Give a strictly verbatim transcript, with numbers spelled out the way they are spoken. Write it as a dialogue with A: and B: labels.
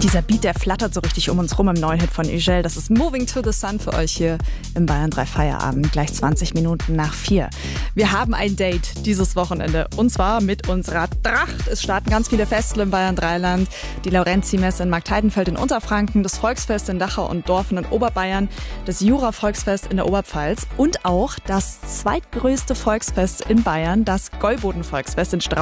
A: Dieser Beat, der flattert so richtig um uns rum im neuen Hit von Ugel. Das ist Moving to the Sun für euch hier im Bayern drei Feierabend, gleich zwanzig Minuten nach vier. Wir haben ein Date dieses Wochenende und zwar mit unserer Tracht. Es starten ganz viele Festivals im Bayern drei Land. Die Laurenzi-Messe in Marktheidenfeld in Unterfranken, das Volksfest in Dachau und Dorfen in Oberbayern, das Jura-Volksfest in der Oberpfalz und auch das zweitgrößte Volksfest in Bayern, das Gäuboden-Volksfest in Straubing.